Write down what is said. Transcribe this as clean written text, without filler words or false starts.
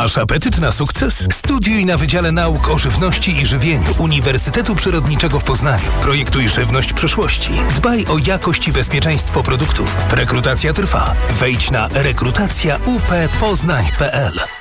Masz apetyt na sukces? Studiuj na Wydziale Nauk o Żywności i Żywieniu Uniwersytetu Przyrodniczego w Poznaniu. Projektuj żywność przyszłości. Dbaj o jakość i bezpieczeństwo produktów. Rekrutacja trwa. Wejdź na rekrutacjauppoznań.pl.